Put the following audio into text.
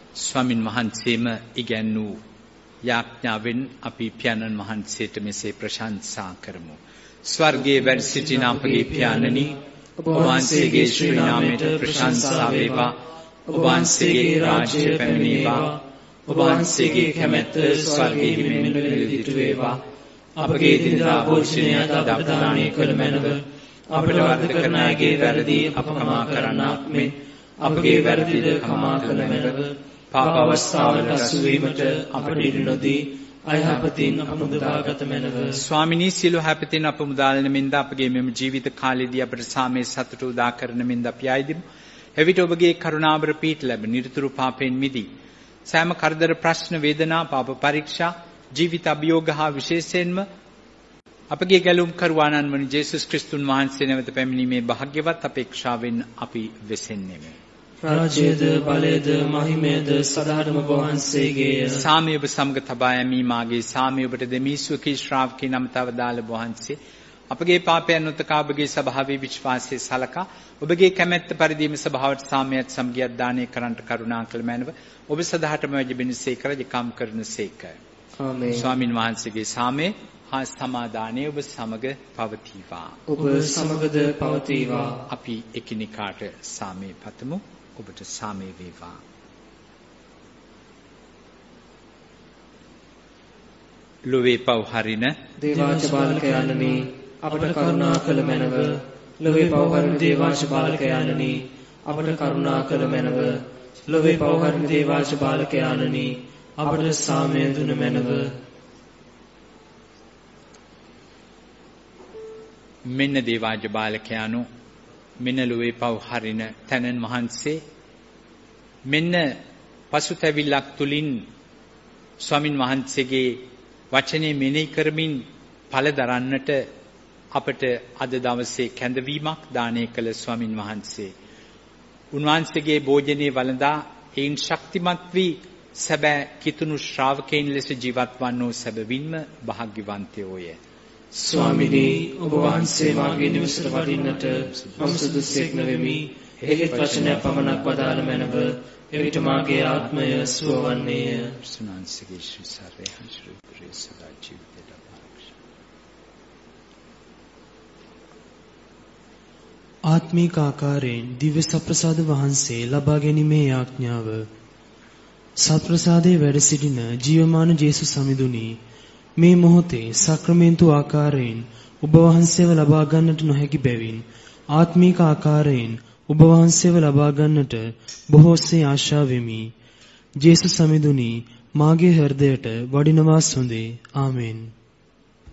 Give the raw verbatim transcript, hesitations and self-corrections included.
ස්වාමින් වහන්සේම ඉගැන්වූ යාඥාවෙන් අපි පියාණන් වහන්සේට මෙසේ ප්‍රශංසා කරමු. ස්වර්ගයේ වැඩ සිටින අපගේ පියාණනි, ඔබ වහන්සේගේ ශ්‍රී නාමයට ප්‍රශංසා වේවා. ඔබ වහන්සේගේ රාජ්‍ය පැමිණේවා. ඔබ වහන්සේගේ කැමැත්ත ස්වර්ගයේ මෙන් නිරදිතු වේවා. අපගේ දිනදා භෝජනය අද අපට දානය කළ මැනව. අපට වරද කරන අයගේ වැරදි අප කමා කරන්නාක් මෙන් අපගේ වැරදිද කමා කළ මැනව. පාප අවස්ථාවලට අසු වීමට අපට ඉඩ නොදී අයහපතින් අප මුදාගත මැනව. ස්වාමිනී, සියලු හැපතින් අප මුදාලන මෙන්ද අපගේ මෙම ජීවිත කාලයේදී අපට සාමයේ සතුට උදා කරන මෙන්ද අපි ආයදිමු. එවිට ඔබගේ කරුණාබර පීඨ ලැබ නිරතුරු පාපයෙන් මිදී සෑම කරදර, ප්‍රශ්න, වේදනා, පාප පරීක්ෂා, ජීවිත අභියෝග හා විශේෂයෙන්ම අපගේ ගැලුම් කරුවාණන් වන ජේසුස් ක්‍රිස්තුන් වහන්සේ නැවත පැමිණීමේ භාග්‍යවත් අපේක්ෂාවෙන් අපි වෙසෙන්නේමු. රාජ්‍යද, බලයද, මහිමයද සදාටම ඔබ වහන්සේගේය. සාමය ඔබ සමග තබා යමි. මාගේ සාමය ඔබට දෙමි. ස්වකී ශ්‍රාවකී නමතව දාල වහන්සේ අපගේ පාපයන් උතකා ඔබගේ සභාවේ විශ්වාසයේ සලකා ඔබගේ කැමැත්ත පරිදිම සභාවට සාමයත් සමගියත් දානය කරන්නට කරුණා කළ මැනව. ඔබ සදාටම වැඩිබෙනසේක රජකම් කරනසේක. ආමේන්. ස්වාමින් වහන්සේගේ සාමය හා සමාදානය ඔබ සමග පවතිවා. ඔබ සමගද පවතිවා. අපි එකිනෙකාට සාමය පතමු. ඔබට සාමය වේවා. ලොවේ පව් හරින දේවාච බාලකයන්නි, අපට කරුණා කළ මැනව. ලොවේ පව් හරින දේවාච බාලකයන්නි, අපට කරුණා කළ මැනව. ලොවේ පව් හරින දේවාච බාලකයන්නි, අපට සාමය දුන මැනව. මෙන්න දේවාජ බාලකයානෝ, මෙන්න ලොවේ පව් හරින තැනන් වහන්සේ, මෙන්න පසුතැවිල්ලක් තුලින් ස්වාමින් වහන්සේගේ වචනේ මෙනෙහි කරමින් ඵල දරන්නට අපට අද දවසේ කැඳවීමක් දානය කළ ස්වාමින් වහන්සේ, උන්වහන්සේගේ භෝජනේ වළඳා ඒන් ශක්තිමත් වී සැබෑ කිතුණු ශ්‍රාවකයන් ලෙස ජීවත් වන්නෝ සැබවින්ම භාග්‍යවන්තයෝය. ස්වාමිනී, ඔබ වහන්සේ මාගේ නිවසට වඩින්නට මම සුදුසෙක් නොවෙමි. එහෙත් වචනය පමණක් වදාළ මැනව. එවිට මාගේ ආත්මය සුව වන්නේය. සුනාන්සේගේ ශ්‍රී සාරේ හංසුරු ප්‍රේසදා ජීවිතයට ආරක්ෂා. ආත්මික ආකාරයෙන් දිව්‍ය සප්‍රසාද වහන්සේ ලබා ගැනීමේ යාඥාව. සප්‍රසාදයේ වැඩ සිටින ජීවමාන ජේසුස් සමිඳුනි, මේ මොහොතේ සක්‍රමෙන්තු ආකාරයෙන් ඔබ වහන්සේව ලබා ගන්නට නොහැකි බැවින් ආත්මික ආකාරයෙන් ඔබ වහන්සේව ලබා ගන්නට බොහෝසේ ආශා වෙමි. ජේසුස් සමිඳුනි, මාගේ හෘදයට වඩිනවා සොඳේ. ආමෙන්.